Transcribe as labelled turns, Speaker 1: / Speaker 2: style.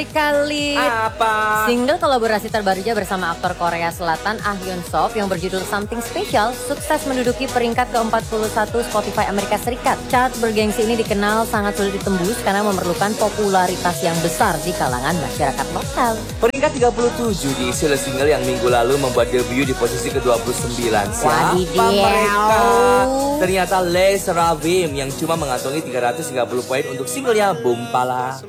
Speaker 1: Kali
Speaker 2: Apa?
Speaker 1: single kolaborasi terbarunya bersama aktor Korea Selatan Ah Hyun Suk yang berjudul Something Special sukses menduduki peringkat ke-41 Spotify Amerika Serikat. Chart bergengsi ini dikenal sangat sulit ditembus karena memerlukan popularitas yang besar di kalangan masyarakat lokal.
Speaker 2: Peringkat 37 diisi oleh single yang minggu lalu membuat debut di posisi ke-29. Siapa mereka? Ternyata Les Ravim yang cuma mengantongi 330 poin untuk singlenya Boom Pala.